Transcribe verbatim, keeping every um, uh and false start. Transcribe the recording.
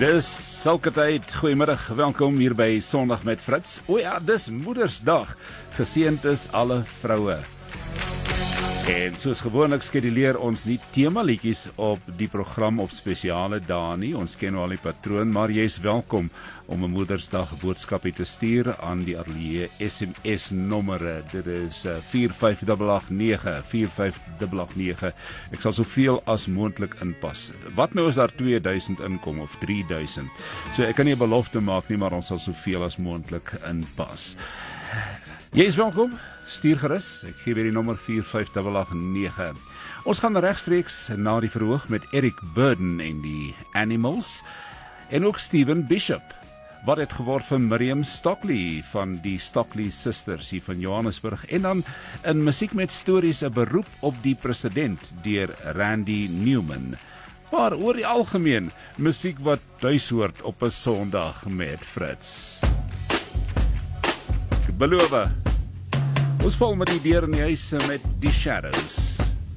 Dis sulke tyd, goeiemiddag, welkom hier by Sondag met Fritz. O ja, dis Moedersdag, geseënd is alle vroue. En soos gewoonlik skeduleer ons nie temaliedjies op die program op spesiale dae nie, ons ken al die patroon, maar jy is welkom om 'n Moedersdag boodskapie te stuur aan die Ateljee S M S nommere. Dit is vier vyf agt agt nege, vier vyf agt agt nege. Ek sal soveel as moontlik inpas. Wat nou as daar twee duisend inkom of drie duisend? So ek kan nie 'n belofte maak nie, maar ons sal soveel as moontlik inpas. Jy is welkom. Stuur gerus, ek gee weer die nommer vier vyf agt agt nege. Ons gaan regstreeks na die verhoog met Eric Burdon en die Animals en ook Steven Bishop. Wat het geword van Miriam Stockley van die Stockley Sisters hier van Johannesburg, en dan in musiek met stories 'n beroep op die president deur Randy Newman. Maar oor die algemeen musiek wat tuis hoort op 'n Sondag met Fritz. Ek beloof, ons val met die deur in die huis met die Shadows.